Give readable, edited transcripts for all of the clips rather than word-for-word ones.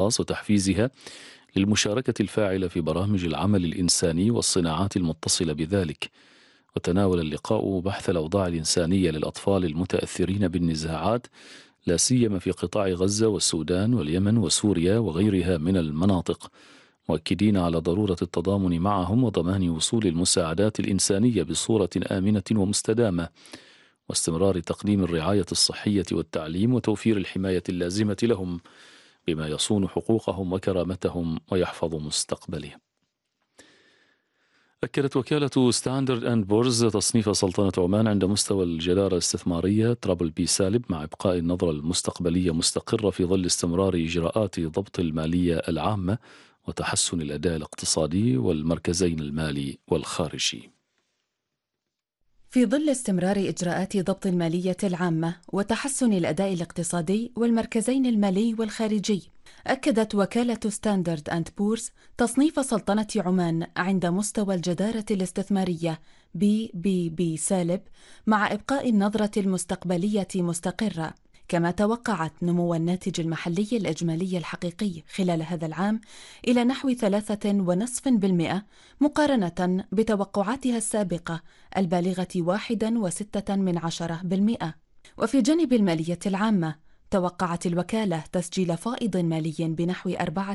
الأشخاص وتحفيزها للمشاركة الفاعلة في برامج العمل الإنساني والصناعات المتصلة بذلك. وتناول اللقاء بحث الأوضاع الإنسانية للأطفال المتأثرين بالنزاعات، لا سيما في قطاع غزة والسودان واليمن وسوريا وغيرها من المناطق، مؤكدين على ضرورة التضامن معهم وضمان وصول المساعدات الإنسانية بصورة آمنة ومستدامة، واستمرار تقديم الرعاية الصحية والتعليم وتوفير الحماية اللازمة لهم بما يصون حقوقهم وكرامتهم ويحفظ مستقبلهم. أكدت وكالة ستاندرد أند بورز تصنيف سلطنة عمان عند مستوى الجدارة الاستثمارية ترابل بي سالب، مع إبقاء النظرة المستقبلية مستقرة في ظل استمرار إجراءات ضبط المالية العامة وتحسن الأداء الاقتصادي والمركزين المالي والخارجي. في ظل استمرار إجراءات ضبط المالية العامة وتحسن الأداء الاقتصادي والمركزين المالي والخارجي، أكدت وكالة ستاندرد أند بورز تصنيف سلطنة عمان عند مستوى الجدارة الاستثمارية BBB سالب، مع إبقاء النظرة المستقبلية مستقرة. كما توقعت نمو الناتج المحلي الإجمالي الحقيقي خلال هذا العام إلى نحو 3.5% مقارنة بتوقعاتها السابقة البالغة 1.6%. وفي جانب المالية العامة، توقعت الوكالة تسجيل فائض مالي بنحو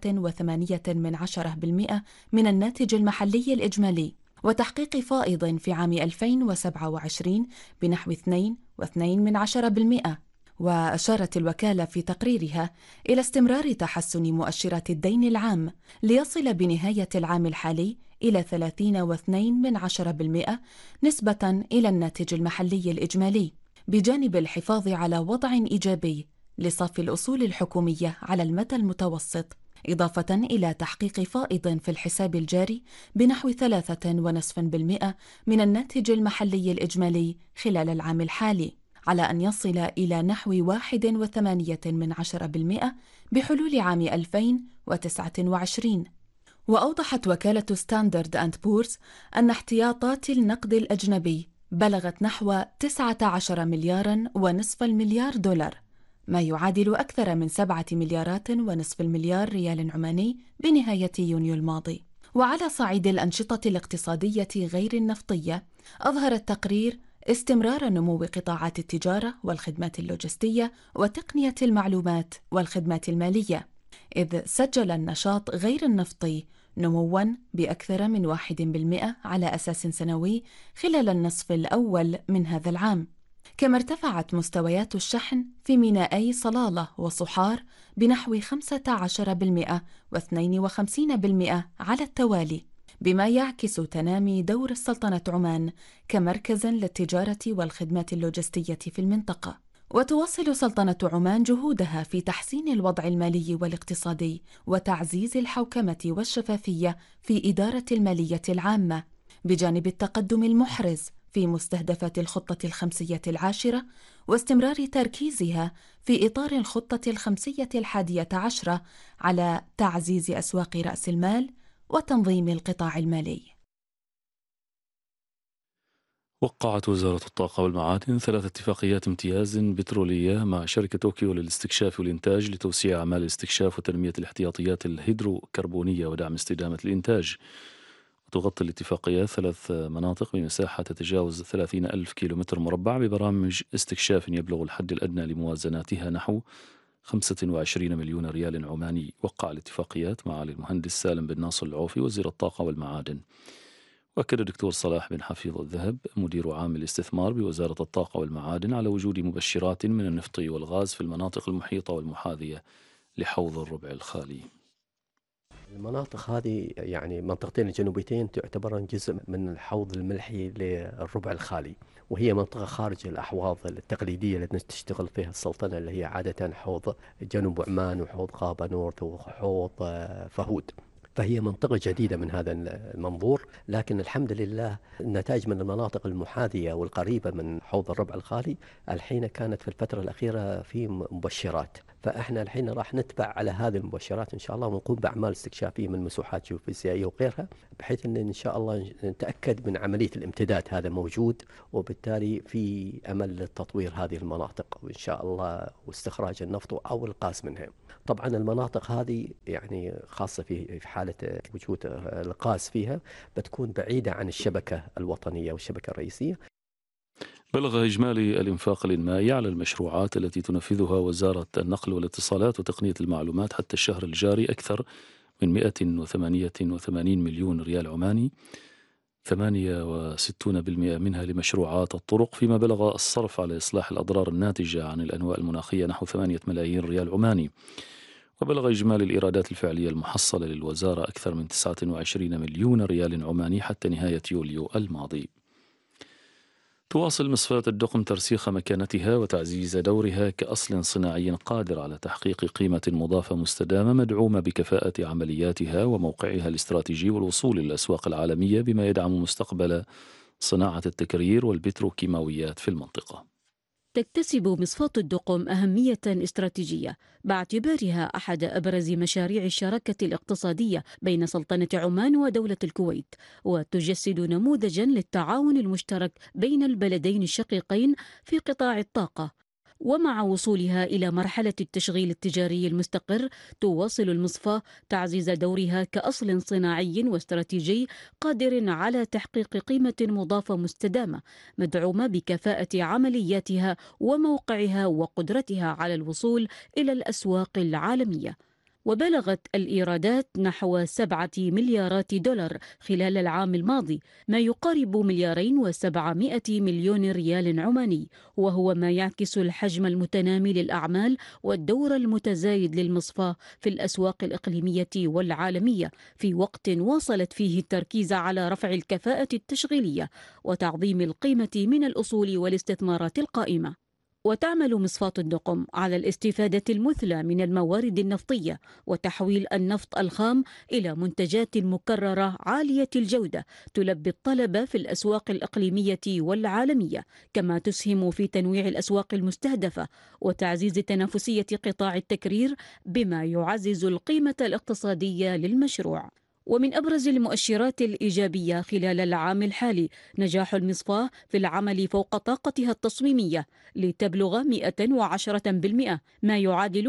4.8% من الناتج المحلي الإجمالي، وتحقيق فائض في عام 2027 بنحو 2.2%. وأشارت الوكالة في تقريرها إلى استمرار تحسن مؤشرات الدين العام ليصل بنهاية العام الحالي إلى 30.2% نسبة إلى الناتج المحلي الإجمالي، بجانب الحفاظ على وضع إيجابي لصافي الأصول الحكومية على المدى المتوسط، إضافة إلى تحقيق فائض في الحساب الجاري بنحو 3.5% من الناتج المحلي الإجمالي خلال العام الحالي، على أن يصل إلى نحو 1.8% بحلول عام 2029. وأوضحت وكالة ستاندرد أند بورز أن احتياطات النقد الأجنبي بلغت نحو 19 مليار ونصف المليار دولار، ما يعادل أكثر من 7 مليارات ونصف المليار ريال عماني بنهاية يونيو الماضي. وعلى صعيد الأنشطة الاقتصادية غير النفطية، أظهر التقرير استمرار نمو قطاعات التجارة والخدمات اللوجستية وتقنية المعلومات والخدمات المالية، إذ سجل النشاط غير النفطي نمواً بأكثر من 1% على أساس سنوي خلال النصف الأول من هذا العام. كما ارتفعت مستويات الشحن في مينائي صلالة وصحار بنحو 15% و52% على التوالي، بما يعكس تنامي دور السلطنة عمان كمركز للتجارة والخدمات اللوجستية في المنطقة. وتواصل سلطنة عمان جهودها في تحسين الوضع المالي والاقتصادي وتعزيز الحوكمة والشفافية في إدارة المالية العامة، بجانب التقدم المحرز في مستهدفات الخطة الخمسية العاشرة، واستمرار تركيزها في إطار الخطة الخمسية 11 على تعزيز أسواق رأس المال وتنظيم القطاع المالي. وقعت وزارة الطاقة والمعادن 3 اتفاقيات امتياز بترولية مع شركة طوكيو للاستكشاف والإنتاج لتوسيع أعمال الاستكشاف وتنمية الاحتياطيات الهيدروكربونية ودعم استدامة الإنتاج. وتغطي الاتفاقيات 3 مناطق بمساحة تتجاوز 30 ألف كيلومتر مربع ببرامج استكشاف يبلغ الحد الأدنى لموازناتها نحو 25 مليون ريال عماني. وقع الاتفاقيات معالي المهندس سالم بن ناصر العوفي وزير الطاقة والمعادن. وأكد الدكتور صلاح بن حفيظ الذهب مدير عام الاستثمار بوزارة الطاقة والمعادن على وجود مبشرات من النفط والغاز في المناطق المحيطة والمحاذية لحوض الربع الخالي. المناطق هذه يعني منطقتين الجنوبيتين تعتبرن جزء من الحوض الملحي للربع الخالي، وهي منطقة خارج الأحواض التقليدية التي تشتغل فيها السلطنة، اللي هي عادة حوض جنوب عمان وحوض غابة نورث وحوض فهود. فهي منطقة جديدة من هذا المنظور، لكن الحمد لله النتائج من المناطق المحاذية والقريبة من حوض الربع الخالي الحين كانت في الفترة الأخيرة في مبشرات، فإحنا الحين راح نتبع على هذه المؤشرات إن شاء الله، ونقوم بأعمال استكشافية من مسوحات جيوفيزيائية وغيرها، بحيث إن شاء الله نتأكد من عملية الامتداد هذا موجود، وبالتالي في أمل لتطوير هذه المناطق وإن شاء الله واستخراج النفط أو الغاز منها. طبعا المناطق هذه يعني خاصة في حالة وجود الغاز فيها بتكون بعيدة عن الشبكة الوطنية والشبكة الرئيسية. بلغ إجمالي الإنفاق الإنمائي على المشروعات التي تنفذها وزارة النقل والاتصالات وتقنية المعلومات حتى الشهر الجاري أكثر من 188 مليون ريال عماني، 68% منها لمشروعات الطرق، فيما بلغ الصرف على إصلاح الأضرار الناتجة عن الأنواء المناخية نحو 8 ملايين ريال عماني. وبلغ إجمالي الإيرادات الفعلية المحصلة للوزارة أكثر من 29 مليون ريال عماني حتى نهاية يوليو الماضي. تواصل مصفاة الدقم ترسيخ مكانتها وتعزيز دورها كأصل صناعي قادر على تحقيق قيمة مضافة مستدامة مدعومة بكفاءة عملياتها وموقعها الاستراتيجي والوصول للأسواق العالمية، بما يدعم مستقبل صناعة التكرير والبتروكيماويات في المنطقة. تكتسب مصفاة الدقم أهمية استراتيجية باعتبارها أحد أبرز مشاريع الشراكة الاقتصادية بين سلطنة عمان ودولة الكويت، وتجسد نموذجا للتعاون المشترك بين البلدين الشقيقين في قطاع الطاقة. ومع وصولها إلى مرحلة التشغيل التجاري المستقر، تواصل المصفاة تعزيز دورها كأصل صناعي واستراتيجي قادر على تحقيق قيمة مضافة مستدامة مدعومة بكفاءة عملياتها وموقعها وقدرتها على الوصول إلى الأسواق العالمية. وبلغت الإيرادات نحو 7 مليارات دولار خلال العام الماضي، ما يقارب 2.7 مليار ريال عماني، وهو ما يعكس الحجم المتنامي للأعمال والدور المتزايد للمصفاة في الأسواق الإقليمية والعالمية، في وقت واصلت فيه التركيز على رفع الكفاءة التشغيلية وتعظيم القيمة من الأصول والاستثمارات القائمة. وتعمل مصفاة الدقم على الاستفادة المثلى من الموارد النفطية وتحويل النفط الخام إلى منتجات مكررة عالية الجودة تلبي الطلب في الأسواق الإقليمية والعالمية، كما تسهم في تنويع الأسواق المستهدفة وتعزيز تنافسية قطاع التكرير، بما يعزز القيمة الاقتصادية للمشروع. ومن أبرز المؤشرات الإيجابية خلال العام الحالي نجاح المصفاة في العمل فوق طاقتها التصميمية لتبلغ 110%، ما يعادل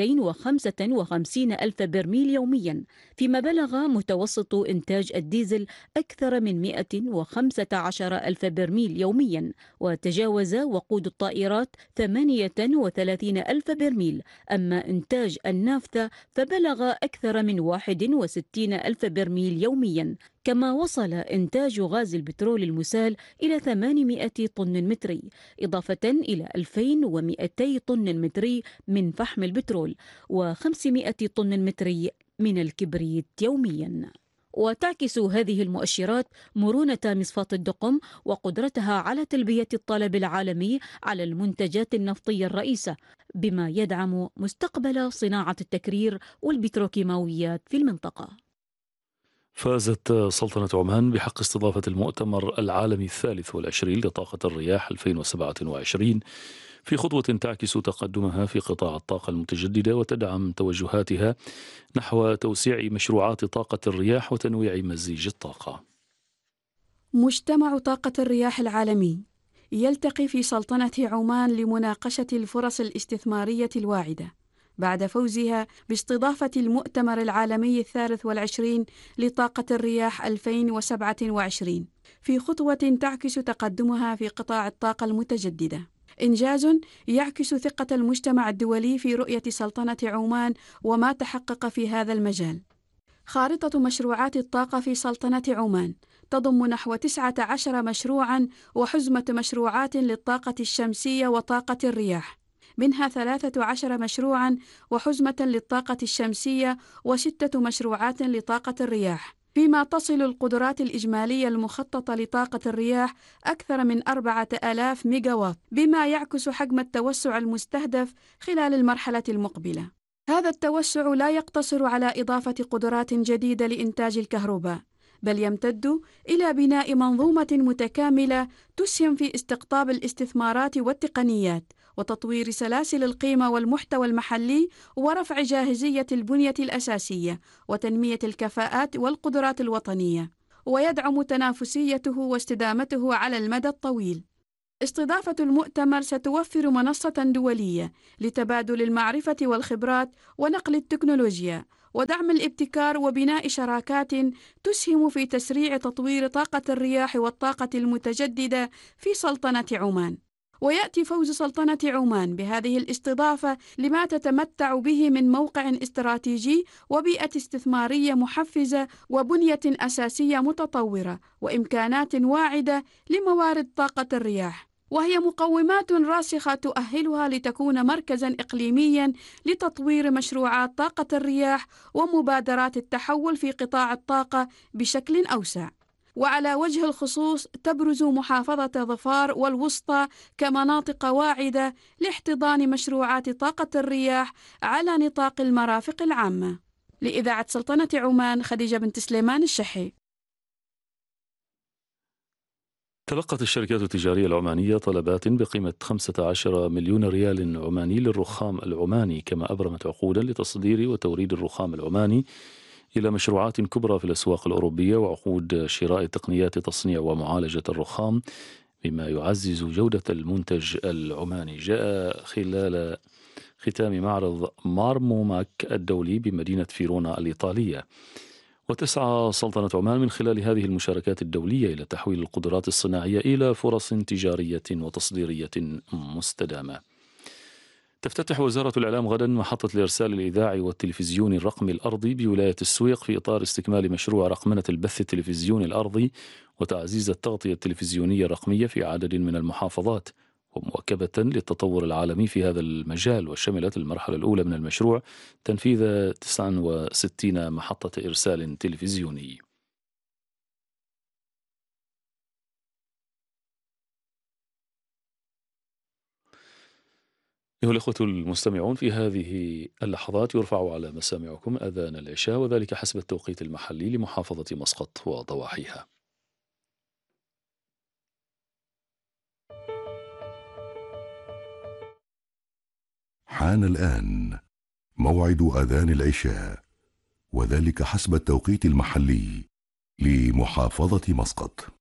255 ألف برميل يوميا، فيما بلغ متوسط إنتاج الديزل أكثر من 115 ألف برميل يوميا، وتجاوز وقود الطائرات 38 ألف برميل. أما إنتاج النافثة فبلغ أكثر من 61 ألف برميل يوميا، كما وصل إنتاج غاز البترول المسال إلى 800 طن متري، إضافة إلى 2200 طن متري من فحم البترول و500 طن متري من الكبريت يوميا. وتعكس هذه المؤشرات مرونة مصفاة الدقم وقدرتها على تلبية الطلب العالمي على المنتجات النفطية الرئيسة، بما يدعم مستقبل صناعة التكرير والبتروكيماويات في المنطقة. فازت سلطنة عمان بحق استضافة المؤتمر العالمي 23 لطاقة الرياح 2027 في خطوة تعكس تقدمها في قطاع الطاقة المتجددة وتدعم توجهاتها نحو توسيع مشروعات طاقة الرياح وتنويع مزيج الطاقة. مجتمع طاقة الرياح العالمي يلتقي في سلطنة عمان لمناقشة الفرص الاستثمارية الواعدة بعد فوزها باستضافة المؤتمر العالمي 23 لطاقة الرياح 2027 في خطوة تعكس تقدمها في قطاع الطاقة المتجددة. إنجاز يعكس ثقة المجتمع الدولي في رؤية سلطنة عمان وما تحقق في هذا المجال. خارطة مشروعات الطاقة في سلطنة عمان تضم نحو 19 مشروعاً وحزمة مشروعات للطاقة الشمسية وطاقة الرياح، منها 13 مشروعاً وحزمة للطاقة الشمسية و6 مشروعات لطاقة الرياح، فيما تصل القدرات الإجمالية المخططة لطاقة الرياح أكثر من 4000 ميجاوات، بما يعكس حجم التوسع المستهدف خلال المرحلة المقبلة. هذا التوسع لا يقتصر على إضافة قدرات جديدة لإنتاج الكهرباء، بل يمتد إلى بناء منظومة متكاملة تسهم في استقطاب الاستثمارات والتقنيات وتطوير سلاسل القيمة والمحتوى المحلي ورفع جاهزية البنية الأساسية وتنمية الكفاءات والقدرات الوطنية، ويدعم تنافسيته واستدامته على المدى الطويل. استضافة المؤتمر ستوفر منصة دولية لتبادل المعرفة والخبرات ونقل التكنولوجيا ودعم الابتكار وبناء شراكات تسهم في تسريع تطوير طاقة الرياح والطاقة المتجددة في سلطنة عمان. ويأتي فوز سلطنة عمان بهذه الاستضافة لما تتمتع به من موقع استراتيجي وبيئة استثمارية محفزة وبنية أساسية متطورة وإمكانات واعدة لموارد طاقة الرياح، وهي مقومات راسخة تؤهلها لتكون مركزاً إقليمياً لتطوير مشروعات طاقة الرياح ومبادرات التحول في قطاع الطاقة بشكل أوسع. وعلى وجه الخصوص تبرز محافظة ظفار والوسطى كمناطق واعدة لاحتضان مشروعات طاقة الرياح على نطاق المرافق العامة. لإذاعة سلطنة عمان، خديجة بنت سليمان الشحي. تلقت الشركات التجارية العمانية طلبات بقيمة 15 مليون ريال عماني للرخام العماني، كما أبرمت عقودا لتصدير وتوريد الرخام العماني إلى مشروعات كبرى في الأسواق الأوروبية، وعقود شراء تقنيات تصنيع ومعالجة الرخام مما يعزز جودة المنتج العماني. جاء خلال ختام معرض مارموماك الدولي بمدينة فيرونا الإيطالية. وتسعى سلطنة عمان من خلال هذه المشاركات الدولية إلى تحويل القدرات الصناعية إلى فرص تجارية وتصديرية مستدامة. تفتتح وزارة الإعلام غدا محطة الإرسال الإذاعي والتلفزيوني الرقمي الأرضي بولاية السويق في إطار استكمال مشروع رقمنة البث التلفزيوني الأرضي وتعزيز التغطية التلفزيونية الرقمية في عدد من المحافظات، ومواكبة للتطور العالمي في هذا المجال. وشملت المرحلة الأولى من المشروع تنفيذ 69 محطة إرسال تلفزيوني. أيها الأخوة المستمعون، في هذه اللحظات يرفع على مسامعكم أذان العشاء، وذلك حسب التوقيت المحلي لمحافظة مسقط وضواحيها. حان الآن موعد أذان العشاء، وذلك حسب التوقيت المحلي لمحافظة مسقط.